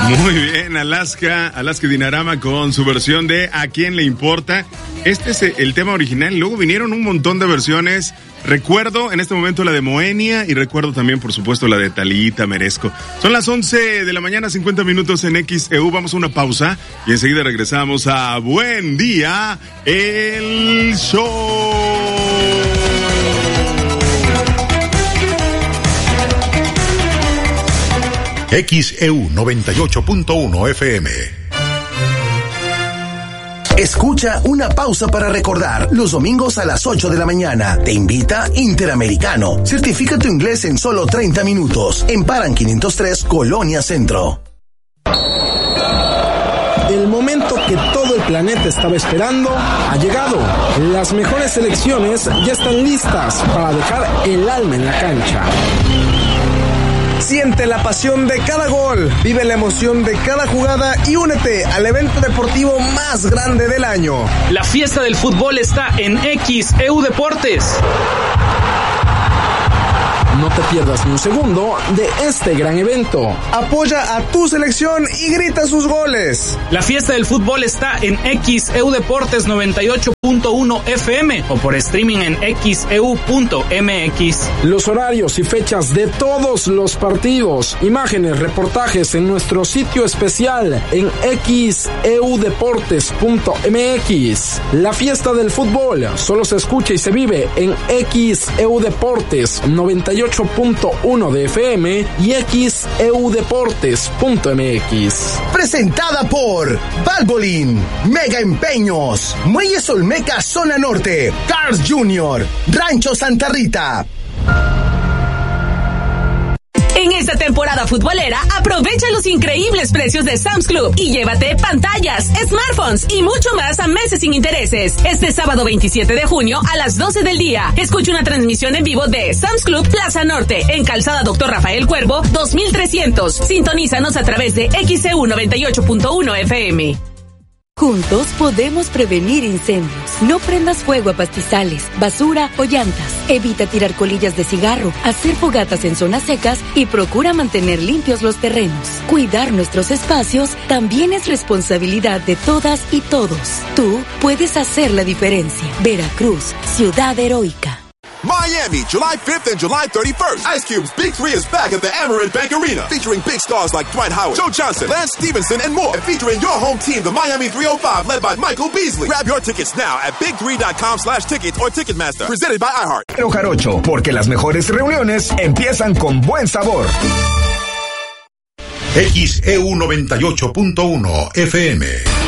Muy bien, Alaska Dinarama con su versión de ¿A quién le importa? Este es el tema original, luego vinieron un montón de versiones. Recuerdo en este momento la de Moenia y recuerdo también, por supuesto, la de Talita Merezco. Son las 11 de la mañana, 50 minutos en XEU. Vamos a una pausa y enseguida regresamos a Buen Día, el show. XEU 98.1 FM. Escucha Una Pausa para Recordar los domingos a las 8 de la mañana. Te invita Interamericano. Certifica tu inglés en solo 30 minutos. En Paran 503, Colonia Centro. El momento que todo el planeta estaba esperando ha llegado. Las mejores selecciones ya están listas para dejar el alma en la cancha. Siente la pasión de cada gol, vive la emoción de cada jugada y únete al evento deportivo más grande del año. La fiesta del fútbol está en XEU Deportes. No te pierdas ni un segundo de este gran evento. Apoya a tu selección y grita sus goles. La fiesta del fútbol está en XEU Deportes 98.1 FM o por streaming en xeu.mx. Los horarios y fechas de todos los partidos, imágenes, reportajes en nuestro sitio especial en xeudeportes.mx. La fiesta del fútbol solo se escucha y se vive en XEU Deportes 98.1 de FM y xeudeportes.mx. Presentada por Valvoline, Mega Empeños, Muelles Olmeca Zona Norte, Cars Jr., Rancho Santa Rita. En esta temporada futbolera, aprovecha los increíbles precios de Sam's Club y llévate pantallas, smartphones y mucho más a meses sin intereses. Este sábado 27 de junio a las 12 del día, escucha una transmisión en vivo de Sam's Club Plaza Norte, en Calzada Dr. Rafael Cuervo, 2300. Sintonízanos a través de XEU 98.1 FM. Juntos podemos prevenir incendios. No prendas fuego a pastizales, basura o llantas. Evita tirar colillas de cigarro, hacer fogatas en zonas secas y procura mantener limpios los terrenos. Cuidar nuestros espacios también es responsabilidad de todas y todos. Tú puedes hacer la diferencia. Veracruz, ciudad heroica. Miami, July 5th and July 31st. Ice Cube's Big 3 is back at the Amerant Bank Arena, featuring big stars like Dwight Howard, Joe Johnson, Lance Stevenson, and more. And featuring your home team, the Miami 305, led by Michael Beasley. Grab your tickets now at big3.com/tickets or Ticketmaster. Presented by iHeart. Pero Jarocho, porque las mejores reuniones empiezan con buen sabor. XEU 98.1 FM.